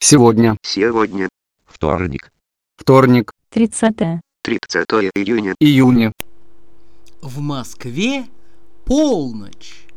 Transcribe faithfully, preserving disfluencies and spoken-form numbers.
Сегодня. Сегодня. Вторник. Вторник. тридцатое. тридцатое июня. Июня. В Москве полночь.